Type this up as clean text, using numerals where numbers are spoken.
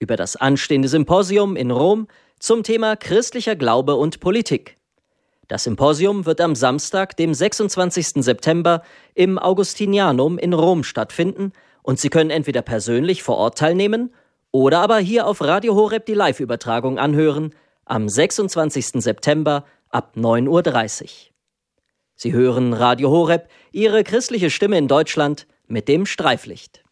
über das anstehende Symposium in Rom zum Thema christlicher Glaube und Politik. Das Symposium wird am Samstag, dem 26. September, im Augustinianum in Rom stattfinden und Sie können entweder persönlich vor Ort teilnehmen oder aber hier auf Radio Horeb die Live-Übertragung anhören am 26. September ab 9:30 Uhr. Sie hören Radio Horeb, Ihre christliche Stimme in Deutschland mit dem Streiflicht.